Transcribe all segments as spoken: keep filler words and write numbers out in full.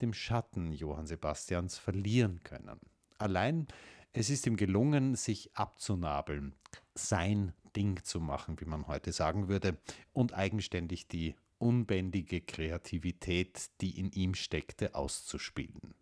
dem Schatten Johann Sebastians verlieren können. Allein es ist ihm gelungen, sich abzunabeln, sein Ding zu machen, wie man heute sagen würde, und eigenständig die unbändige Kreativität, die in ihm steckte, auszuspielen.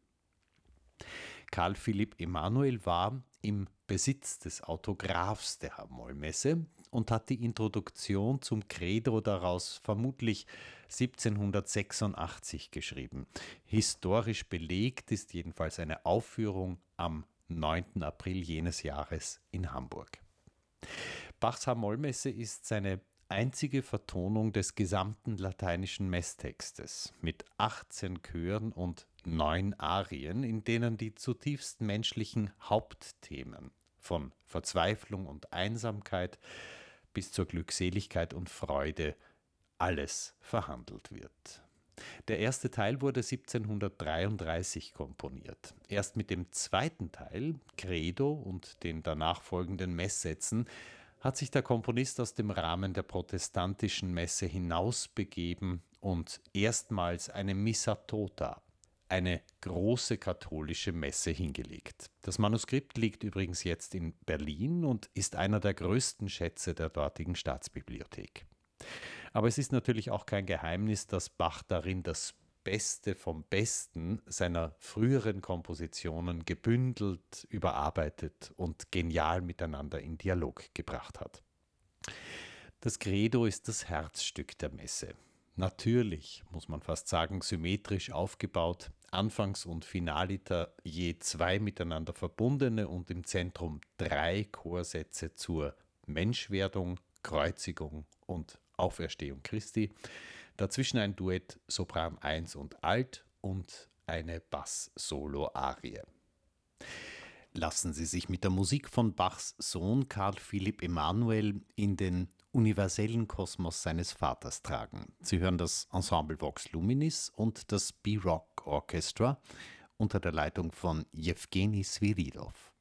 Karl Philipp Emanuel war im Besitz des Autographs der Hamollmesse und hat die Introduktion zum Credo daraus vermutlich siebzehnhundertsechsundachtzig geschrieben. Historisch belegt ist jedenfalls eine Aufführung am neunten April jenes Jahres in Hamburg. Bachs Hamollmesse ist seine einzige Vertonung des gesamten lateinischen Messtextes mit achtzehn Chören und neun Arien, in denen die zutiefst menschlichen Hauptthemen von Verzweiflung und Einsamkeit bis zur Glückseligkeit und Freude alles verhandelt wird. Der erste Teil wurde siebzehnhundertdreiunddreißig komponiert. Erst mit dem zweiten Teil, Credo und den danach folgenden Messsätzen, hat sich der Komponist aus dem Rahmen der protestantischen Messe hinausbegeben und erstmals eine Missa Tota, eine große katholische Messe, hingelegt. Das Manuskript liegt übrigens jetzt in Berlin und ist einer der größten Schätze der dortigen Staatsbibliothek. Aber es ist natürlich auch kein Geheimnis, dass Bach darin das Beste vom Besten seiner früheren Kompositionen gebündelt, überarbeitet und genial miteinander in Dialog gebracht hat. Das Credo ist das Herzstück der Messe. Natürlich, muss man fast sagen, symmetrisch aufgebaut, Anfangs- und Finaliter je zwei miteinander verbundene und im Zentrum drei Chorsätze zur Menschwerdung, Kreuzigung und Auferstehung Christi. Dazwischen ein Duett Sopran eins und Alt und eine Bass-Solo-Arie. Lassen Sie sich mit der Musik von Bachs Sohn Karl Philipp Emanuel in den universellen Kosmos seines Vaters tragen. Sie hören das Ensemble Vox Luminis und das B-Rock Orchestra unter der Leitung von Jewgeni Sviridov.